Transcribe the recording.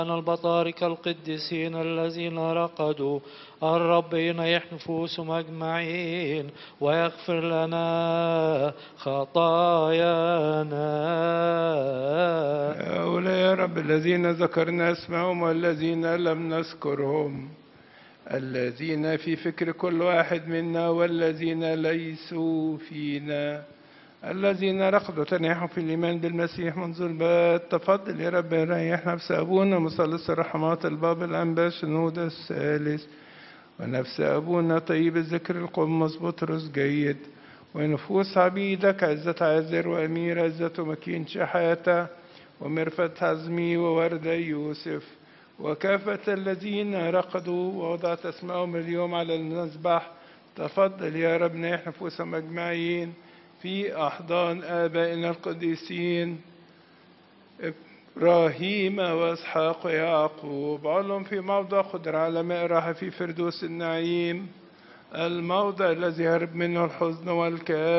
البطاركة القديسين الذين رقدوا الرب ينيح نفوسهم أجمعين ويغفر لنا خطايانا. هؤلاء يا رب الذين ذكرنا اسمهم والذين لم نذكرهم، الذين في فكر كل واحد منا والذين ليسوا فينا، الذين رقدوا تنيحوا في الإيمان بالمسيح منذ البات. تفضل يا رب ريح نفس أبونا مثلث الرحمات الباب الأنبا شنودة الثالث، ونفس أبونا طيب الذكر القمص بطرس جيد، ونفوس عبيدك عزة عازر وأمير عزة مكين شحاتة ومرفت حزمي ووردة يوسف وكافة الذين رقدوا ووضعت اسمائهم اليوم على المذبح. تفضل يا رب نيح نفوسهم أجمعين في أحضان آبائنا القديسين إبراهيم وإسحاق ويعقوب. علم في موضع خضر على ماء راحة في فردوس النعيم، الموضع الذي هرب منه الحزن والكآبة.